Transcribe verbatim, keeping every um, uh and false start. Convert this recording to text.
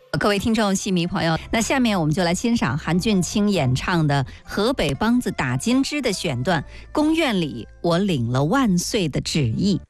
各位听众戏迷朋友，那下面我们就来欣赏韩俊清演唱的河北梆子打金枝的选段《宫院里我领了万岁的旨意》。